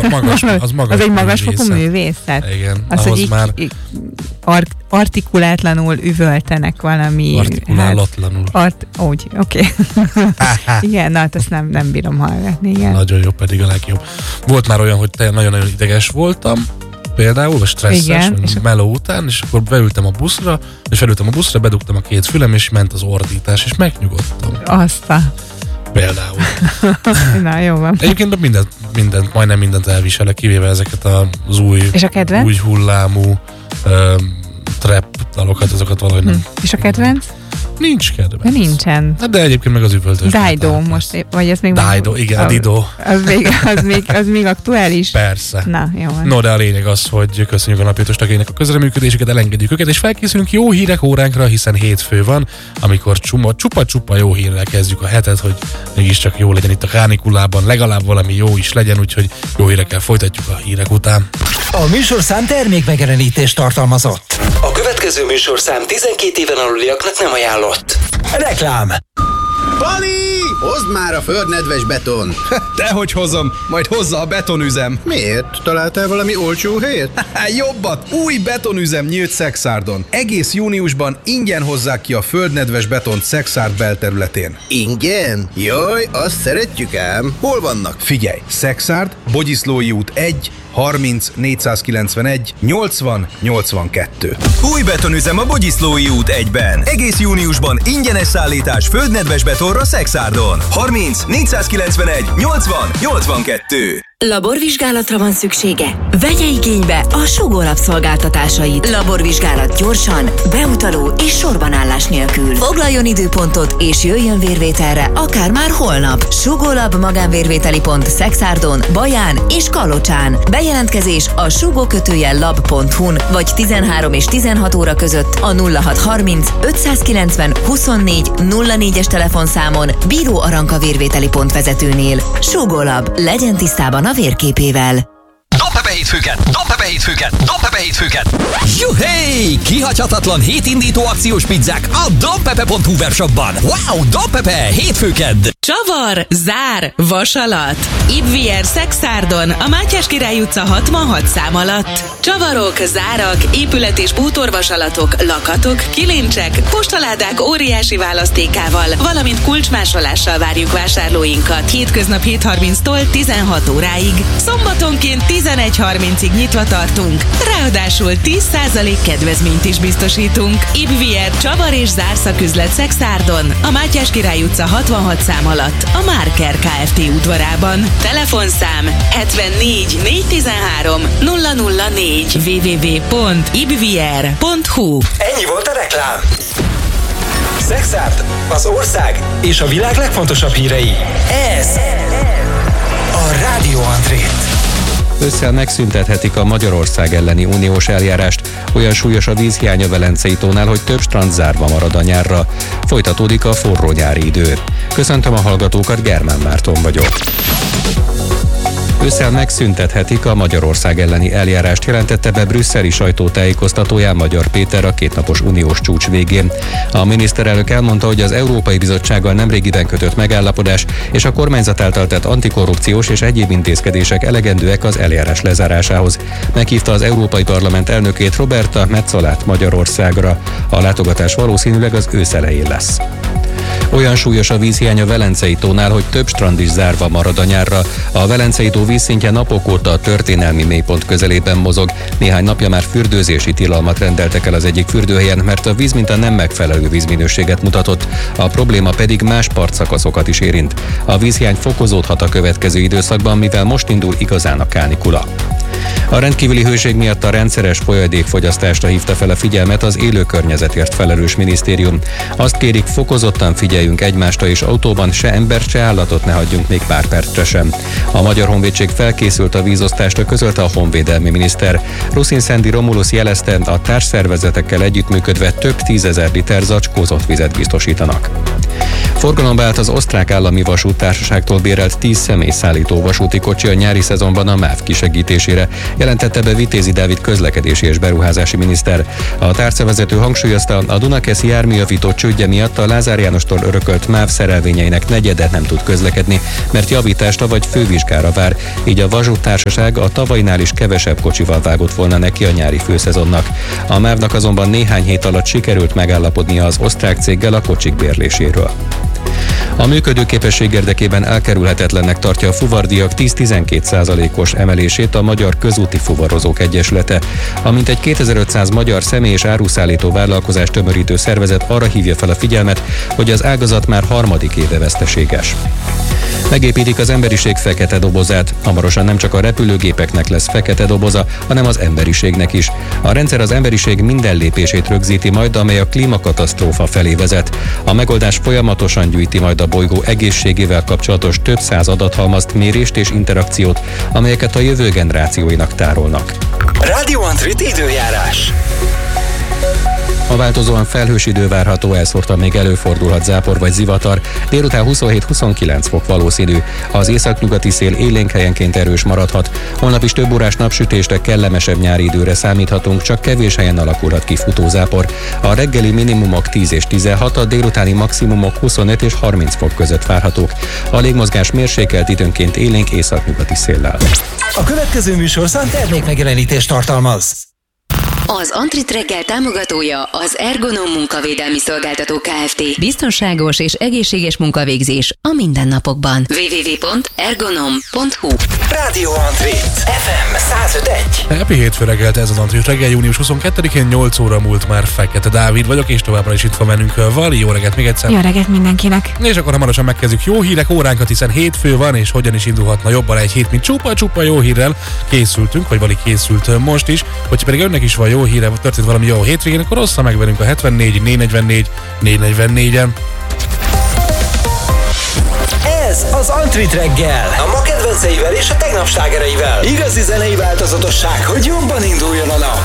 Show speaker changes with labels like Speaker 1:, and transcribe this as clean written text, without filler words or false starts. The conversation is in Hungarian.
Speaker 1: Az egy magasfokú művészet.
Speaker 2: Igen,
Speaker 1: az, hogy így
Speaker 2: már
Speaker 1: artikulátlanul üvöltenek valami...
Speaker 2: Artikulálatlanul.
Speaker 1: Oké. Igen, na hát ezt nem bírom hallgatni. Igen.
Speaker 2: Nagyon jó, pedig a legjobb. Volt már olyan, hogy nagyon-nagyon ideges voltam, például, vagy stresszes, meló után, és akkor felültem a buszra, bedugtam a két fülem, és ment az ordítás, és megnyugodtam. Például.
Speaker 1: Na, jó van.
Speaker 2: Egyébként majdnem mindent elviselek, kivéve ezeket az új hullámú trap dalokat, azokat valahogy nem.
Speaker 1: És a kedvenc?
Speaker 2: Nincs kedvenc.
Speaker 1: Nincsen.
Speaker 2: De egyébként meg az üvöltős.
Speaker 1: Dido most, vagy ez még...
Speaker 2: Dido, igen, a Dido.
Speaker 1: Az még aktuális?
Speaker 2: Persze.
Speaker 1: Na, jó van.
Speaker 2: No, de a lényeg az, hogy köszönjük a napjötös tagjainak a közreműködésüket, elengedjük őket, és felkészülünk jó hírek óránkra, hiszen hétfő van, amikor csupa-csupa jó hírrel kezdjük a hetet, hogy mégiscsak jó legyen itt a kánikulában, legalább valami jó is legyen, úgyhogy jó hírekkel folytatjuk a hírek után.
Speaker 3: A műsorszám termékmegjelenítést tartalmazott. A következő műsorszám 12 éven aluliaknak nem ajánlott. Reklám.
Speaker 4: Pali! Hozd már a földnedves beton!
Speaker 5: Dehogy hozom, majd hozza a betonüzem.
Speaker 4: Miért? Találtál valami olcsó helyet?
Speaker 5: Jobbat! Új betonüzem nyílt Szexárdon. Egész júniusban ingyen hozzák ki a földnedves betont Szexárd belterületén.
Speaker 4: Ingyen? Jaj, azt szeretjük ám. Hol vannak?
Speaker 5: Figyelj! Szexárd, Bogyiszlói út 1, 30 491 80 82.
Speaker 3: Új betonüzem a Bogyiszlói út 1-ben. Egész júniusban ingyenes szállítás földnedves betonra Szexárdon. 30 491 80 82.
Speaker 6: Laborvizsgálatra van szüksége? Vegye igénybe a Sugó Lab szolgáltatásait. Laborvizsgálat gyorsan, beutaló és sorbanállás nélkül. Foglaljon időpontot és jöjjön vérvételre, akár már holnap. Sugó Lab magánvérvételi pont Szexárdon, Baján és Kalocsán. Bejelentkezés a sugó-lab.hu-n vagy 13 és 16 óra között a 0630 590 24 04-es telefonszámon Bíró Aranka vérvételi pont vezetőnél. Sugó Lab, legyen tisztában a vérképével.
Speaker 3: Dobd be hétfőket! Juhé! Kihagyhatatlan hétindító akciós pizzák a dobpepe.hu webshopban. Wow, Dobpepe! Hétfőkedd!
Speaker 7: Csavar, zár, vasalat. Ibvier Szexárdon, a Mátyás Király utca 66 szám alatt. Csavarok, zárak, épület- és bútorvasalatok, lakatok, kilincsek, postaládák óriási választékával, valamint kulcsmásolással várjuk vásárlóinkat. Hétköznap 7:30-tól 16 óráig. Szombatonként 11:30-ig nyitva tartunk. Ráadásul 10% kedvezményt is biztosítunk. Ibvier csavar és zárszaküzlet Szexárdon, a Mátyás Király utca 66 szám alatt, a Márker Kft. Udvarában. Telefonszám 74 413 004 www.ibvier.hu.
Speaker 3: Ennyi volt a reklám. Szexárd, az ország és a világ legfontosabb hírei. Ez a Rádió Andrét.
Speaker 8: Ősszel megszüntethetik a Magyarország elleni uniós eljárást. Olyan súlyos a vízhiány a Velencei tónál, hogy több strand zárva marad a nyárra. Folytatódik a forró nyári idő. Köszöntöm a hallgatókat, Germán Márton vagyok. Ősszel megszüntethetik a Magyarország elleni eljárást, jelentette be brüsszeli sajtótájékoztatóján Magyar Péter a kétnapos uniós csúcs végén. A miniszterelnök elmondta, hogy az Európai Bizottsággal nemrégiben kötött megállapodás és a kormányzat által tett antikorrupciós és egyéb intézkedések elegendőek az eljárás lezárásához. Meghívta az Európai Parlament elnökét, Roberta Metzolát Magyarországra. A látogatás valószínűleg az ősz elején lesz. Olyan súlyos a vízhiány a Velencei tónál, hogy több strand is zárva marad a nyárra. A Velencei tó vízszintje napok óta a történelmi mélypont közelében mozog. Néhány napja már fürdőzési tilalmat rendeltek el az egyik fürdőhelyen, mert a vízminta nem megfelelő vízminőséget mutatott. A probléma pedig más partszakaszokat is érint. A vízhiány fokozódhat a következő időszakban, mivel most indul igazán a kánikula. A rendkívüli hőség miatt a rendszeres folyadékfogyasztásra hívta fel a figyelmet az élőkörnyezetért felelős minisztérium. Azt kérik, fokozottan figyeljünk egymásra, és autóban se embert, se állatot ne hagyjunk még pár percre sem. A Magyar Honvédség felkészült a vízosztásra, közölte a honvédelmi miniszter. Ruszin Szendi Romulus jelezte, a társszervezetekkel együttműködve több 10 000 liter zacskózott vizet biztosítanak. Forgalomba állt az Osztrák Állami Vasúttársaságtól bérelt 10 személyszállító vasúti kocsi a nyári szezonban a MÁV kisegítésére, jelentette be Vitézi Dávid közlekedési és beruházási miniszter. A tárcavezető hangsúlyozta, a Dunakeszi járműjavító csődje miatt a Lázár Jánostól örökölt MÁV szerelvényeinek negyede nem tud közlekedni, mert javításra vagy fővizsgára vár, így a vasúttársaság a tavainál is kevesebb kocsival vágott volna neki a nyári főszezonnak. A MÁV-nak azonban néhány hét alatt sikerült megállapodnia az osztrák céggel a kocsik bérléséről. A működőképesség érdekében elkerülhetetlennek tartja a fuvardíjak 10-12%-os emelését a Magyar Közúti Fuvarozók Egyesülete. A mintegy 2500 magyar személy- és áruszállító vállalkozást tömörítő szervezet arra hívja fel a figyelmet, hogy az ágazat már harmadik éve veszteséges. Megépítik az emberiség fekete dobozát. Hamarosan nem csak a repülőgépeknek lesz fekete doboza, hanem az emberiségnek is. A rendszer az emberiség minden lépését rögzíti majd, amely a klímakatasztrófa felé vezet. A megoldás folyamatosan gyűjti majd a bolygó egészségével kapcsolatos több száz adathalmazt, mérést és interakciót, amelyeket a jövő generációinak tárolnak.
Speaker 3: Radio Antrit időjárás.
Speaker 8: A változóan felhős idő várható, elszórtan még előfordulhat zápor vagy zivatar, délután 27-29 fok valószínű. Az északnyugati szél élénk helyenként erős maradhat. Holnap is több órás napsütésre, kellemesebb nyári időre számíthatunk, csak kevés helyen alakulhat ki futózápor. A reggeli minimumok 10 és 16, a délutáni maximumok 25 és 30 fok között várhatók. A légmozgás mérsékelt, időnként élénk északnyugati széllel.
Speaker 3: A következő műsorszám termékmegjelenítést tartalmaz.
Speaker 6: Az Antrit reggel támogatója az Ergonom Munkavédelmi Szolgáltató Kft. Biztonságos és egészséges munkavégzés a mindennapokban. www.ergonom.hu.
Speaker 3: Radio Antrit FM 105.1.
Speaker 2: Happy hétfő reggelt, ez az Antrit reggel, június 22-én 8 óra múlt már. Fekete Dávid vagyok, és továbbra is itt van velünk Vali. Jó reggelt még egyszer.
Speaker 1: Jó reggelt mindenkinek.
Speaker 2: És akkor hamarosan megkezdjük jó hírek óránkat, hiszen hétfő van, és hogyan is indulhatna jobban egy hét, mint csupa jó hírrel készültünk, vagy Vali készült most is. Hogy pedig önnek is van jó híre, történt valami jó hétvégén, akkor ossza meg velünk a 74 444 444-en.
Speaker 3: Ez az Antrit reggel. A ma kedvenceivel és a tegnap slágereivel. Igazi zenei változatosság, hogy jobban induljon a nap.